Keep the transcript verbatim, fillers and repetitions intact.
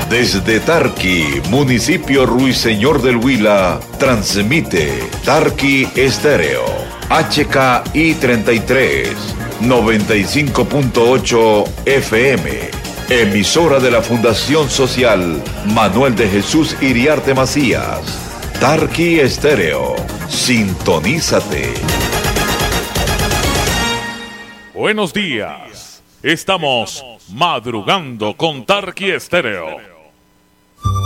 Desde Tarqui, municipio Ruiseñor del Huila, transmite Tarqui Estéreo, H K I treinta y tres, noventa y cinco punto ocho F M, emisora de la Fundación Social Manuel de Jesús Iriarte Macías. Tarqui Estéreo, sintonízate. Buenos días, estamos madrugando con Tarqui Estéreo.